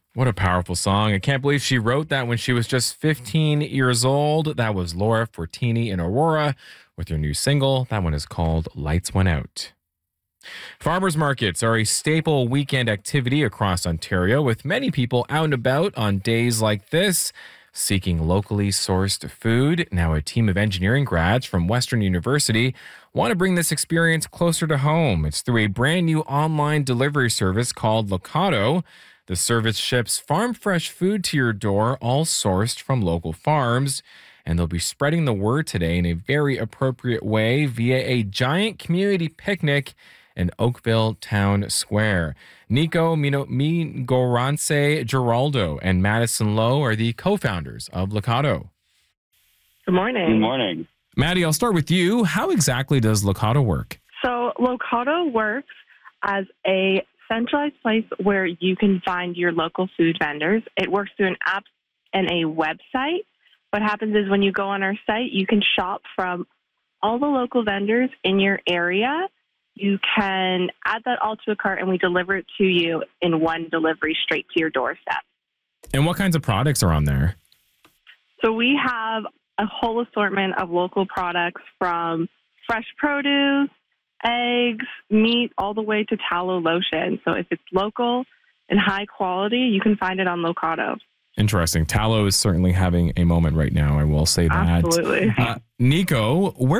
What a powerful song. I can't believe she wrote that when she was just 15 years old. That was Laura Fortini and Aurora with her new single. That one is called Lights Went Out. Farmers markets are a staple weekend activity across Ontario, with many people out and about on days like this, seeking locally sourced food. Now, a team of engineering grads from Western University want to bring this experience closer to home. It's through a brand new online delivery service called Locado. The service ships farm fresh food to your door, all sourced from local farms. And they'll be spreading the word today in a very appropriate way via a giant community picnic in Oakville Town Square. Nico Mingorance Geraldo and Madison Lowe are the co-founders of Locado. Good morning. Good morning. Maddie, I'll start with you. How exactly does Locado work? So Locado works as a centralized place where you can find your local food vendors. It works through an app and a website. What happens is when you go on our site, you can shop from all the local vendors in your area. You can add that all to a cart, and we deliver it to you in one delivery straight to your doorstep. And what kinds of products are on there? So we have a whole assortment of local products, from fresh produce, eggs, meat, all the way to tallow lotion. So if it's local and high quality, you can find it on Locado. Interesting. Tallow is certainly having a moment right now, I will say that. Absolutely. Nico, where